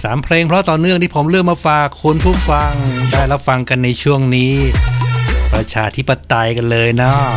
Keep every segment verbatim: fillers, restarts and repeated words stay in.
สามเพลงเพราะต่อเนื่องที่ผมเลือกมาฝากคุณผู้ฟังได้รับฟังกันในช่วงนี้ประชาธิปไตยกันเลยเนาะ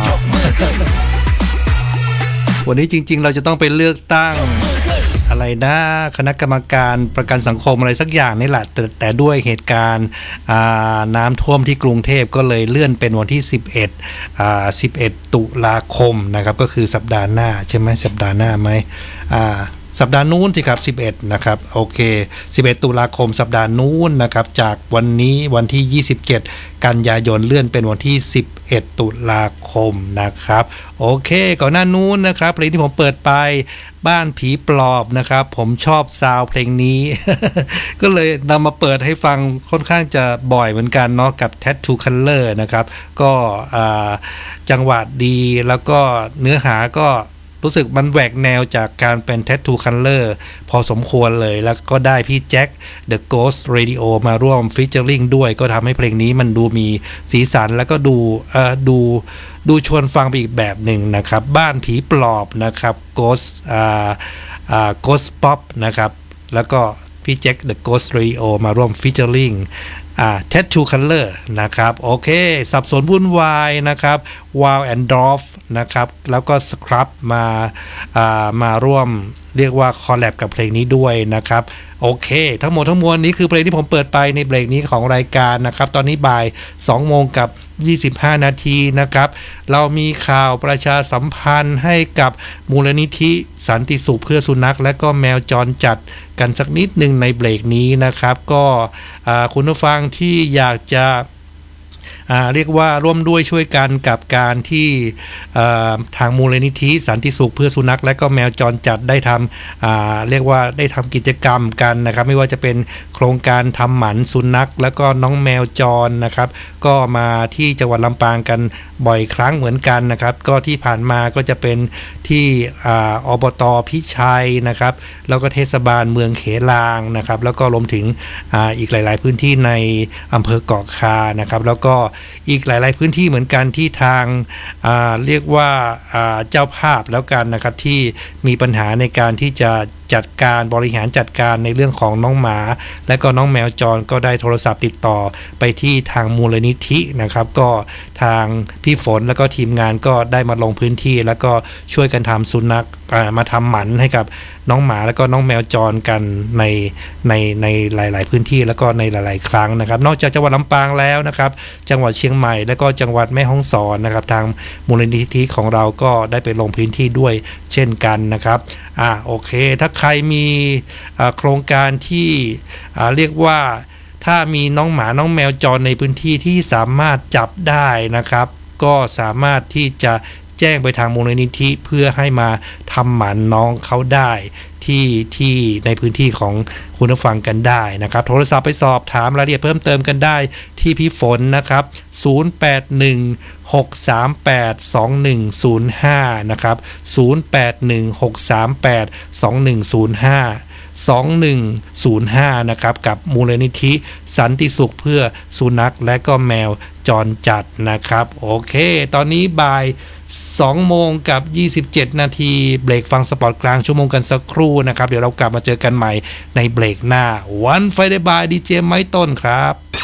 วันนี้จริงๆเราจะต้องไปเลือกตั้งอะไรนะคณะกรรมการประกันสังคมอะไรสักอย่างนี่แหละแต่แต่ด้วยเหตุการณ์น้ำท่วมที่กรุงเทพก็เลยเลื่อนเป็นวันที่สิบเอ็ดอ่าสิบเอ็ดตุลาคมนะครับก็คือสัปดาห์หน้าใช่ไหมสัปดาห์หน้าไหมอ่าสัปดาห์นู้นสิครับสิบเอ็ดนะครับโอเคสิบเอ็ดตุลาคมสัปดาห์นู้นนะครับจากวันนี้วันที่ยี่สิบเจ็ดกันยายนเลื่อนเป็นวันที่สิบเอ็ดตุลาคมนะครับโอเคก่อนหน้านู้นนะครับเพลงที่ผมเปิดไปบ้านผีปลอบนะครับผมชอบซาวเพลงนี้ ก็เลยนำมาเปิดให้ฟังค่อนข้างจะบ่อยเหมือนกันเนาะกับ Tattoo Color นะครับก็จังหวะดีแล้วก็เนื้อหาก็รู้สึกมันแหวกแนวจากการเป็น Tattoo Color พอสมควรเลยแล้วก็ได้พี่แจ็ค The Ghost Radio มาร่วมฟีเจอริงด้วยก็ทำให้เพลงนี้มันดูมีสีสันแล้วก็ดูเอ่อดูดูชวนฟังไปอีกแบบหนึ่งนะครับบ้านผีปลอบนะครับ Ghost อ่าอ่า Ghost Pop นะครับแล้วก็พี่แจ็ค The Ghost Radio มาร่วมฟีเจอริงอ่า Tattoo Color นะครับโอเคสับสนวุ่นวายนะครับ Wild and Dorf นะครับแล้วก็ Scrub มาอ่ามาร่วมเรียกว่าคอลแลบกับเพลงนี้ด้วยนะครับโอเคทั้งหมดทั้งมวลนี้คือเพลงที่ผมเปิดไปในเบรกนี้ของรายการนะครับตอนนี้บ่ายสองโมงกับยี่สิบห้านาทีนะครับเรามีข่าวประชาสัมพันธ์ให้กับมูลนิธิสันติสุขเพื่อสุนัขและก็แมวจรจัดกันสักนิดหนึ่งในเบรกนี้นะครับก็คุณผู้ฟังที่อยากจะเรียกว่าร่วมด้วยช่วยกันกับการที่ทางมูลนิธิสันติสุขเพื่อสุนัขและก็แมวจรจัดได้ทำเรียกว่าได้ทำกิจกรรมกันนะครับไม่ว่าจะเป็นโครงการทำหมันสุนัขและก็น้องแมวจรนะครับก็มาที่จังหวัดลำปางกันบ่อยครั้งเหมือนกันนะครับก็ที่ผ่านมาก็จะเป็นที่อบต.พิชัยนะครับแล้วก็เทศบาลเมืองเขลางนะครับแล้วก็รวมถึง อ, อีกหลายๆพื้นที่ในอำเภอเกาะคานะครับแล้วก็อีกหลายๆพื้นที่เหมือนกันที่ทางเรียกว่าเจ้าภาพแล้วกันนะครับที่มีปัญหาในการที่จะจัดการบริหารจัดการในเรื่องของน้องหมาและก็น้องแมวจรก็ได้โทรศัพท์ติดต่อไปที่ทางมูลนิธินะครับก็ทางพี่ฝนแล้วก็ทีมงานก็ได้มาลงพื้นที่แล้วก็ช่วยกันทำสุนัขมาทำหมันให้กับน้องหมาแล้วก็น้องแมวจรกันในในในหลายๆพื้นที่แล้วก็ในหลายๆครั้งนะครับนอกจากจังหวัดลำปางแล้วนะครับจังหวัดเชียงใหม่และก็จังหวัดแม่ฮ่องสอนนะครับทางมูลนิธิของเราก็ได้ไปลงพื้นที่ด้วยเช่นกันนะครับอ่าโอเคถ้าใครมีโครงการที่เรียกว่าถ้ามีน้องหมาน้องแมวจรในพื้นที่ที่สามารถจับได้นะครับก็สามารถที่จะแจ้งไปทางมูลนิธิเพื่อให้มาทำหมันน้องเขาได้ที่ที่ในพื้นที่ของคุณผู้ฟังกันได้นะครับโทรศัพท์ไปสอบถามรายละเอียดเพิ่มเติมกันได้ที่พี่ฝนนะครับศูนย์ แปด หนึ่ง หก สาม แปด สอง หนึ่ง ศูนย์ ห้านะครับศูนย์ แปด หนึ่ง หก สาม แปด สอง หนึ่ง ศูนย์ ห้าสอง หนึ่ง ศูนย์ ห้านะครับกับมูลนิธิสันติสุขเพื่อสุนัขและก็แมวจรจัดนะครับโอเคตอนนี้บ่ายสองโมงกับยี่สิบเจ็ดนาทีเบรกฟังสปอร์ตกลางชั่วโมงกันสักครู่นะครับเดี๋ยวเรากลับมาเจอกันใหม่ในเบรกหน้าวันไฟเดย์บายดีเจไม้ต้นครับ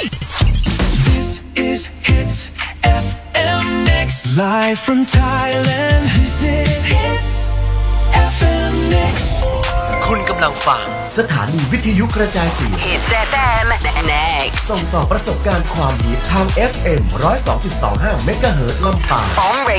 This is Hits เอฟ เอ็ม Next Live from Thailand This is Hits เอฟ เอ็ม Next คุณกำลังฟังสถานีวิทยุกระจายเสียง Hits เอฟ เอ็ม Next ส่งต่อประสบการณ์ความฮิตทาง เอฟ เอ็ม หนึ่งศูนย์สองจุดสองห้า เมกะเฮิรตซ์ลำปาง